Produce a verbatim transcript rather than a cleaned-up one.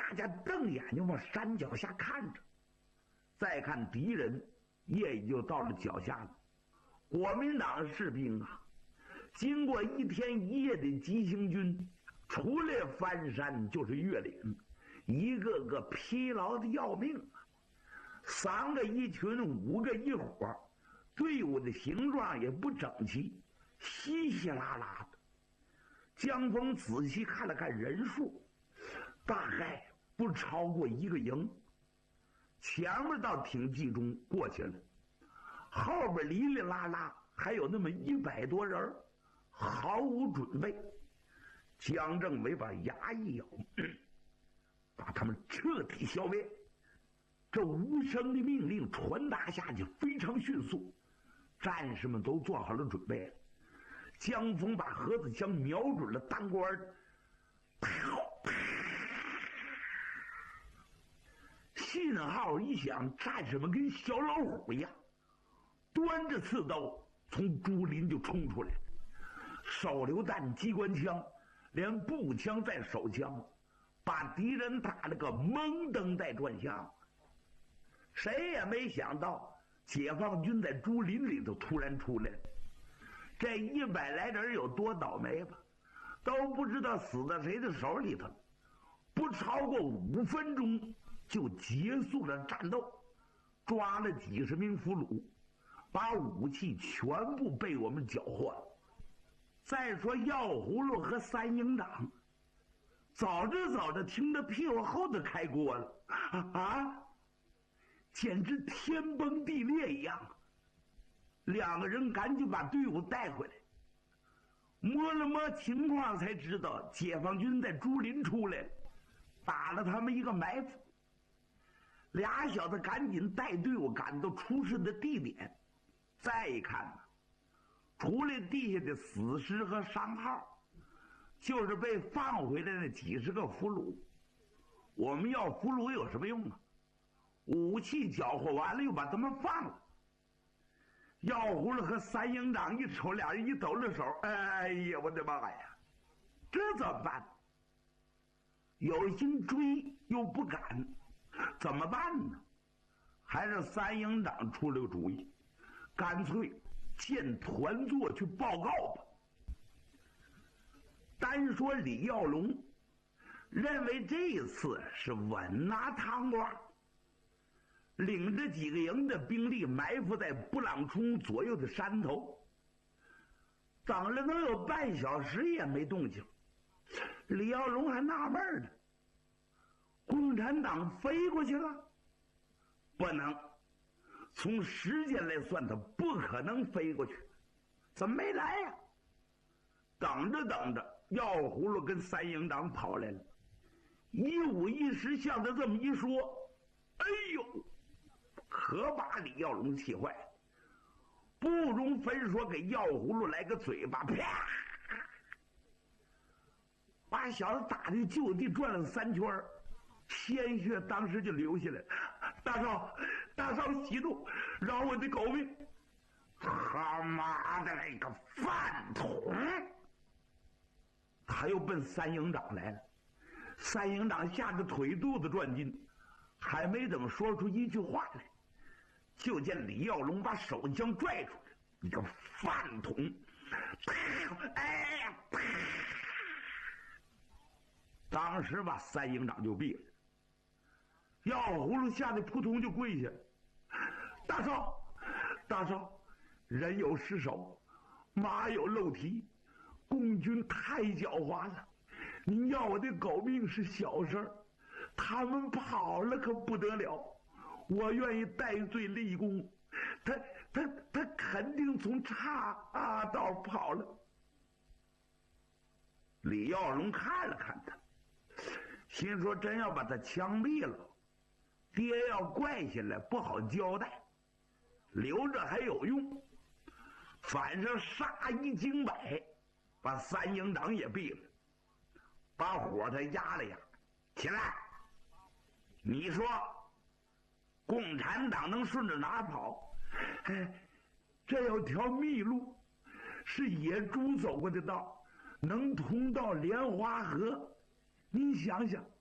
大家瞪眼睛往山脚下看着。再看敌人，夜已就到了脚下了。国民党士兵啊，经过一天一夜的急行军，除了翻山就是越岭，一个个疲劳的要命啊！三个一群，五个一伙，队伍的形状也不整齐，稀稀拉拉的。江峰仔细看了看人数，大概不超过一个营。前面倒挺集中过去了，后边哩哩啦啦还有那么一百多人，毫无准备。江政委把牙一咬，把他们彻底消灭。这无声的命令传达下去非常迅速，战士们都做好了准备了。江峰把盒子枪瞄准了当官，信号一响，战士们跟小老虎一样，端着刺刀从竹林就冲出来，手榴弹、机关枪，连步枪带手枪，把敌人打了个懵登带转向。谁也没想到解放军在竹林里头突然出来了。这一百来人有多倒霉吧，都不知道死在谁的手里头，不超过五分钟就结束了战斗，抓了几十名俘虏，把武器全部被我们缴获了。再说药葫芦和三营长，早着早着听着屁股后头开锅了啊！简直天崩地裂一样。两个人赶紧把队伍带回来，摸了摸情况才知道解放军在竹林出来了，打了他们一个埋伏。俩小子赶紧带队伍赶到出事的地点，再一看，除了地下的死尸和伤号，就是被放回来的几十个俘虏。我们要俘虏有什么用啊？武器缴获完了又把他们放了。药葫芦和三营长一瞅，俩人一抖了手，哎呀，我的妈呀，这怎么办？有心追又不敢，怎么办呢？还是三营长出了个主意，干脆见团座去报告吧。单说李耀龙认为这一次是稳拿汤瓜，领着几个营的兵力埋伏在布朗冲左右的山头，等了能有半小时也没动静。李耀龙还纳闷呢，共产党飞过去了？不能，从时间来算，他不可能飞过去，怎么没来呀？等着等着，药葫芦跟三营长跑来了，一五一十向他这么一说，哎呦，可把李耀龙气坏了，不容分说给药葫芦来个嘴巴，啪，把小子打的就地转了三圈，鲜血当时就流下来。大少，大少息怒，饶我的狗命！他妈的那个饭桶！他又奔三营长来了，三营长吓得腿肚子转筋，还没等说出一句话来，就见李耀龙把手枪拽出来，你个饭桶！哎呀！当时把三营长就毙了。药葫芦吓得扑通就跪下，大少，大少，人有失手，马有漏蹄，共军太狡猾了，您要我的狗命是小事儿，他们跑了可不得了，我愿意戴罪立功，他他他肯定从岔啊道跑了。李耀龙看了看他，心说真要把他枪毙了，爹要怪下来不好交代，留着还有用，反正杀一儆百，把三营长也毙了，把火他压了压，起来，你说共产党能顺着哪儿跑？哎，这有条密路，是野猪走过的道，能通到莲花河，您想想，